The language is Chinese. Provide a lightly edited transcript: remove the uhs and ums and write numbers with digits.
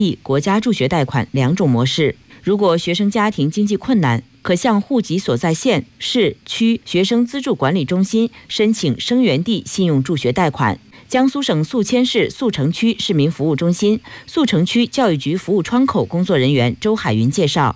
国家助学贷款2种模式。如果学生家庭经济困难，可向户籍所在县、市、区学生资助管理中心申请生源地信用助学贷款。江苏省宿迁市宿城区市民服务中心宿城区教育局服务窗口工作人员周海云介绍，